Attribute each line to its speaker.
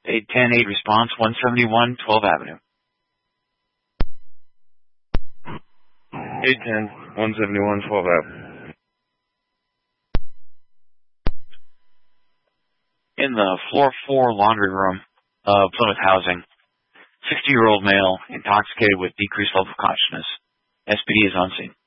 Speaker 1: 810-8 response, 171 12th Avenue.
Speaker 2: 810, 171 12th Avenue.
Speaker 1: In the floor 4 laundry room of Plymouth Housing, 60-year-old male intoxicated with decreased level of consciousness. SPD is on scene.